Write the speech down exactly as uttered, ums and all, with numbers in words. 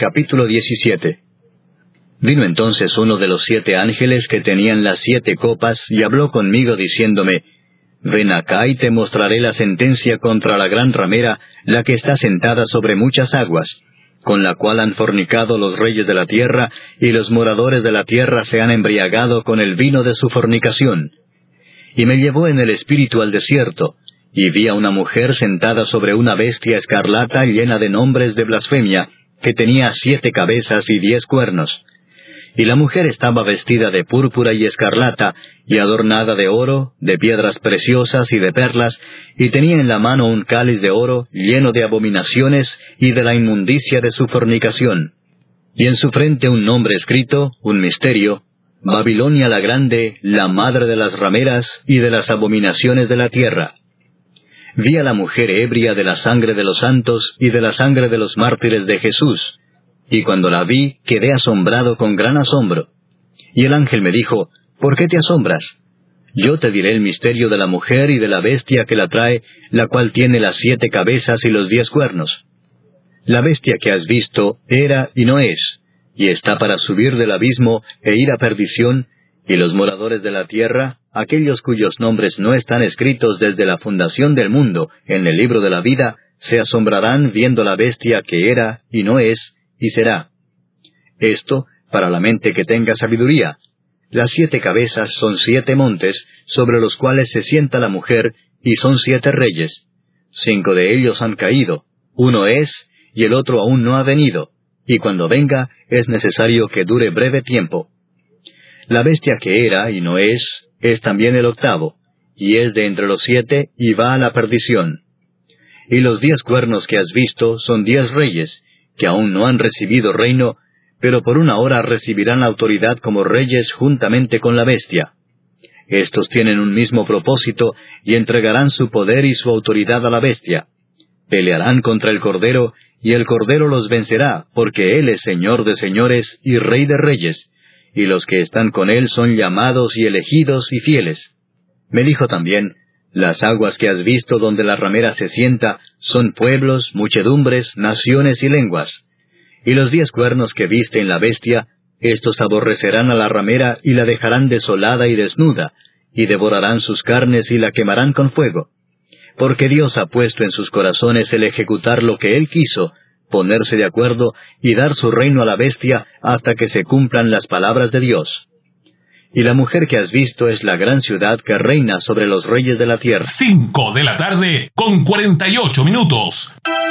Capítulo diecisiete. Vino entonces uno de los siete ángeles que tenían las siete copas, y habló conmigo diciéndome, Ven acá y te mostraré la sentencia contra la gran ramera, la que está sentada sobre muchas aguas, con la cual han fornicado los reyes de la tierra, y los moradores de la tierra se han embriagado con el vino de su fornicación. Y me llevó en el espíritu al desierto, y vi a una mujer sentada sobre una bestia escarlata llena de nombres de blasfemia, que tenía siete cabezas y diez cuernos. Y la mujer estaba vestida de púrpura y escarlata, y adornada de oro, de piedras preciosas y de perlas, y tenía en la mano un cáliz de oro lleno de abominaciones y de la inmundicia de su fornicación. Y en su frente un nombre escrito, un misterio, Babilonia la Grande, la madre de las rameras y de las abominaciones de la tierra. Vi a la mujer ebria de la sangre de los santos y de la sangre de los mártires de Jesús. Y cuando la vi, quedé asombrado con gran asombro. Y el ángel me dijo, ¿por qué te asombras? Yo te diré el misterio de la mujer y de la bestia que la trae, la cual tiene las siete cabezas y los diez cuernos. La bestia que has visto era y no es, y está para subir del abismo e ir a perdición, y los moradores de la tierra, aquellos cuyos nombres no están escritos desde la fundación del mundo en el libro de la vida, se asombrarán viendo la bestia que era y no es, y será. Esto, para la mente que tenga sabiduría. Las siete cabezas son siete montes, sobre los cuales se sienta la mujer, y son siete reyes. Cinco de ellos han caído, uno es, y el otro aún no ha venido, y cuando venga es necesario que dure breve tiempo. La bestia que era y no es, es también el octavo, y es de entre los siete, y va a la perdición. Y los diez cuernos que has visto son diez reyes, que aún no han recibido reino, pero por una hora recibirán la autoridad como reyes juntamente con la bestia. Estos tienen un mismo propósito, y entregarán su poder y su autoridad a la bestia. Pelearán contra el Cordero, y el Cordero los vencerá, porque Él es Señor de señores y Rey de reyes, y los que están con Él son llamados y elegidos y fieles. Me dijo también, las aguas que has visto donde la ramera se sienta son pueblos, muchedumbres, naciones y lenguas. Y los diez cuernos que viste en la bestia, estos aborrecerán a la ramera y la dejarán desolada y desnuda, y devorarán sus carnes y la quemarán con fuego. Porque Dios ha puesto en sus corazones el ejecutar lo que Él quiso, ponerse de acuerdo y dar su reino a la bestia hasta que se cumplan las palabras de Dios. Y la mujer que has visto es la gran ciudad que reina sobre los reyes de la tierra. Cinco de la tarde con cuarenta y ocho minutos.